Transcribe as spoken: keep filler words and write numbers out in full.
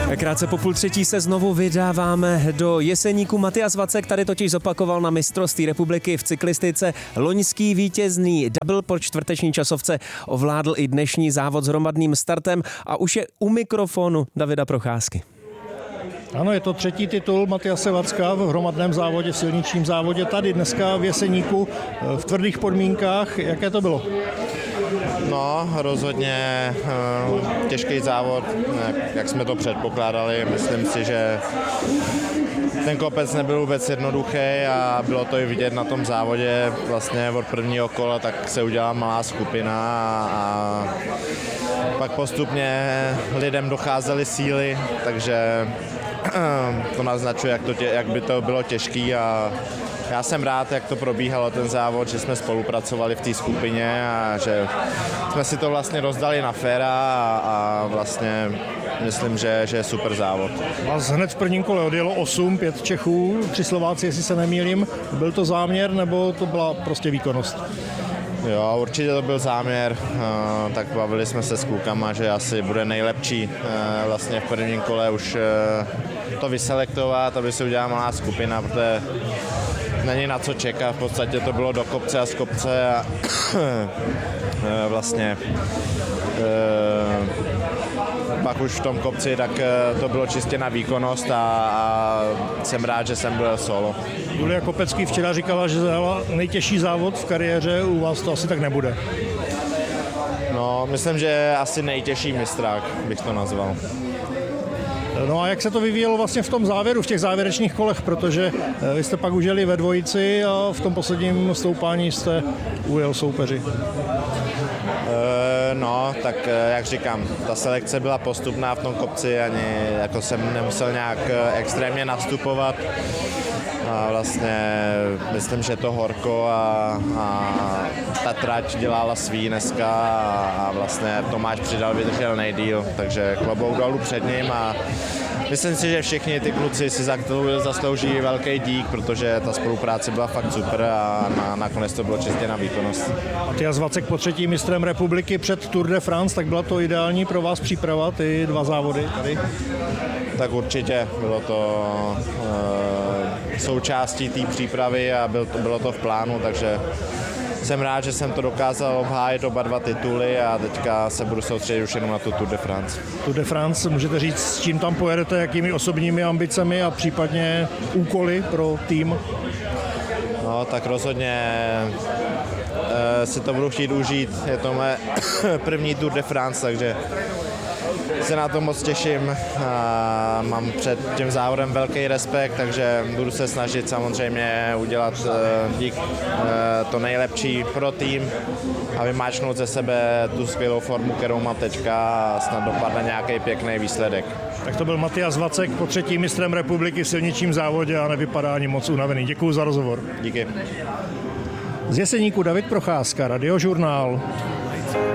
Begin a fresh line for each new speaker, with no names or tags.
Krátce po půl třetí se znovu vydáváme do Jeseníku. Matias Vacek tady totiž zopakoval na mistrovství republiky v cyklistice. Loňský vítězný double po čtvrteční časovce ovládl i dnešní závod s hromadným startem a už je u mikrofonu Davida Procházky.
Ano, je to třetí titul Matiase Vacka v hromadném závodě, v silničním závodě tady dneska v Jeseníku v tvrdých podmínkách. Jaké to bylo?
No, rozhodně těžký závod, jak jsme to předpokládali. Myslím si, že ten kopec nebyl vůbec jednoduchý a bylo to i vidět na tom závodě. Vlastně od prvního kola tak se udělala malá skupina a, a pak postupně lidem docházely síly, takže to naznačuje, jak, to tě, jak by to bylo těžký a já jsem rád, jak to probíhalo ten závod, že jsme spolupracovali v té skupině a že jsme si to vlastně rozdali na féra a, a vlastně myslím, že, že je super závod.
Vás hned v prvním kole odjelo osm, pět Čechů, tři Slováci, jestli se nemýlím. Byl to záměr nebo to byla prostě výkonnost?
Jo, určitě to byl záměr, tak bavili jsme se s klukama, že asi bude nejlepší vlastně v prvním kole už to vyselektovat, aby se udělala malá skupina, protože není na co čekat, v podstatě to bylo do kopce a z kopce a vlastně pak už v tom kopci, tak to bylo čistě na výkonnost a, a jsem rád, že jsem byl solo.
Julia Kopecký včera říkala, že dala nejtěžší závod v kariéře, u vás to asi tak nebude.
No, myslím, že asi nejtěžší mistrák bych to nazval.
No a jak se to vyvíjelo vlastně v tom závěru, v těch závěrečných kolech, protože vy jste pak už jeli ve dvojici a v tom posledním stoupání jste ujel soupeři.
No, tak jak říkám, ta selekce byla postupná v tom kopci, ani jako jsem nemusel nějak extrémně nastupovat. A vlastně myslím, že to horko a, a ta trať dělala svý dneska a, a vlastně Tomáš Přidal vydržel nejdýl, takže klobouk dolů před ním a myslím si, že všichni ty kluci si zaslouží velký dík, protože ta spolupráce byla fakt super a na, nakonec to bylo čistě na výkonnost.
Matias Vacek po třetí mistrem republiky před Tour de France, tak byla to ideální pro vás příprava, ty dva závody tady?
Tak určitě, bylo to e, součástí té přípravy a byl to, bylo to v plánu, takže jsem rád, že jsem to dokázal obhájit oba dva tituly a teďka se budu soustředit už jenom na tu Tour de France.
Tour de France, můžete říct, s čím tam pojedete, jakými osobními ambicemi a případně úkoly pro tým?
No, tak rozhodně e, si to budu chtít užít, je to moje první Tour de France, takže se na to moc těším a mám před tím závodem velký respekt, takže budu se snažit samozřejmě udělat dík to nejlepší pro tým a vymáčknout ze sebe tu skvělou formu, kterou mám teďka a snad dopadne nějaký pěkný výsledek.
Tak to byl Matias Vacek, po třetí mistrem republiky v silničním závodě a nevypadá ani moc unavený. Děkuju za rozhovor.
Díky.
Z Jeseníku David Procházka, Radiožurnál.